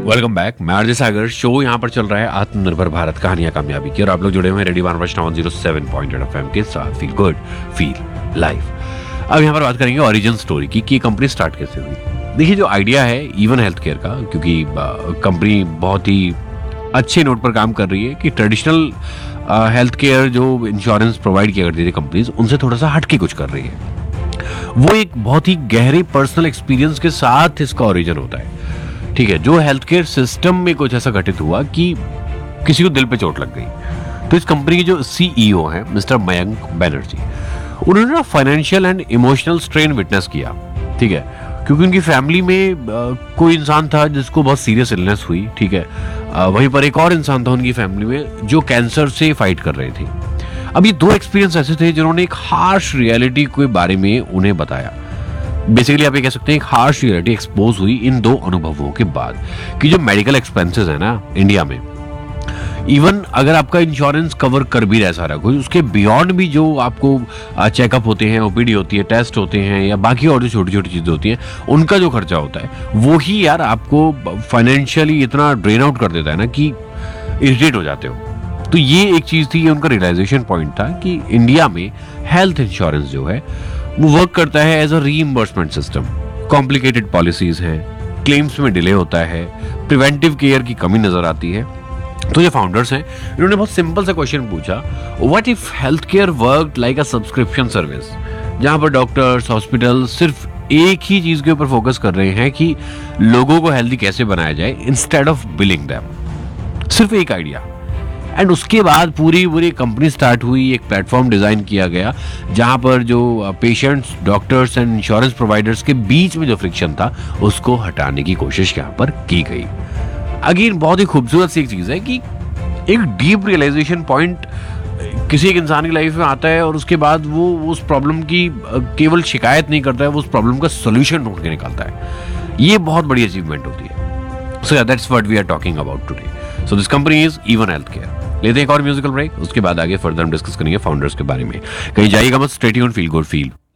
Welcome back. मैं RJ सागर। Show यहाँ पर चल रहा है आत्मनिर्भर भारत कहानियां कामयाबी की, और आप लोग जुड़े हुए हैं रेडी 107.8 FM के साथ। Feel good feel life. अब यहाँ पर बात करेंगे ओरिजिन स्टोरी की कि कंपनी स्टार्ट कैसे हुई। देखिए, जो आइडिया है इवन हेल्थ केयर का, क्योंकि कंपनी बहुत ही अच्छे नोट पर काम कर रही है कि ट्रेडिशनल हेल्थ केयर जो इंश्योरेंस प्रोवाइड किया करती थी कंपनीज, उनसे थोड़ा सा हटके कुछ कर रही है। वो एक बहुत ही गहरे पर्सनल एक्सपीरियंस के साथ इसका ओरिजिन होता है। ठीक है, जो हेल्थ केयर सिस्टम में कुछ ऐसा घटित हुआ कि किसी को दिल पे चोट लग गई। तो इस कंपनी के जो सीईओ हैं मिस्टर मयंक बैनर्जी, उन्होंने ना financial and emotional strain witness किया। ठीक है, क्योंकि उनकी फैमिली में कोई इंसान था जिसको बहुत सीरियस इलनेस हुई। ठीक है, वहीं पर एक और इंसान था उनकी फैमिली में जो कैंसर से फाइट कर रहे थे। अब ये दो एक्सपीरियंस ऐसे थे जिन्होंने एक हार्श रियलिटी के बारे में उन्हें बताया। बेसिकली आप ये कह सकते हैं एक हार्श रियलिटी एक्सपोज हुई इन दो अनुभवों के बाद कि जो मेडिकल एक्सपेंसेस है ना इंडिया में, इवन अगर आपका इंश्योरेंस कवर कर भी रहा सारा कुछ, उसके बियॉन्ड भी जो आपको चेकअप होते हैं, ओपीडी होती है, टेस्ट होते हैं, या बाकी और जो छोटी छोटी चीजें होती हैं, उनका जो खर्चा होता है वो ही यार आपको फाइनेंशियली इतना ड्रेन आउट कर देता है ना कि इरिटेट हो जाते हो। तो ये एक चीज थी, ये उनका रियलाइजेशन पॉइंट था कि इंडिया में हेल्थ इंश्योरेंस जो है वो वर्क करता है as a reimbursement system. Complicated policies हैं, क्लेम्स में डिले होता है, प्रिवेंटिव केयर की कमी नजर आती है। तो जो फाउंडर्स हैं इन्होंने बहुत सिंपल सा क्वेश्चन पूछा, what if health care work like a subscription service, जहां पर डॉक्टर्स, हॉस्पिटल सिर्फ एक ही चीज के ऊपर फोकस कर रहे हैं कि लोगों को हेल्दी कैसे बनाया जाए इंस्टेड ऑफ बिलिंग देम। सिर्फ एक आइडिया। एंड उसके बाद पूरी कंपनी स्टार्ट हुई, एक प्लेटफॉर्म डिजाइन किया गया जहां पर जो patients, doctors and insurance providers के बीच में जो फ्रिक्शन था उसको हटाने की कोशिश यहां पर की गई। अगेन बहुत ही खूबसूरत सी एक चीज है कि एक डीप रियलाइजेशन पॉइंट किसी एक इंसान की लाइफ में आता है और उसके बाद वो उस प्रॉब्लम की केवल शिकायत नहीं करता है, वो उस प्रॉब्लम का सोल्यूशन ढूंढ के निकालता है। ये बहुत बड़ी अचीवमेंट होती है। So that's what we are talking about today. So this company is even health care. लेते हैं एक और म्यूजिकल ब्रेक, उसके बाद आगे फर्दर हम डिस्कस करेंगे फाउंडर्स के बारे में। कहीं जाइएगा मत, stay tuned, feel good feel